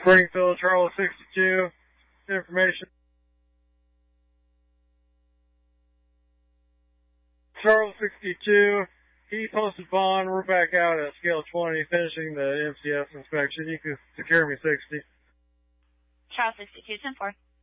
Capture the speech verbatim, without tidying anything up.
Springfield, Charles sixty-two. Information. Charles sixty-two. He posted bond. We're back out at scale twenty, finishing the M C S inspection. You can secure me sixty. Charles sixty-two, ten four.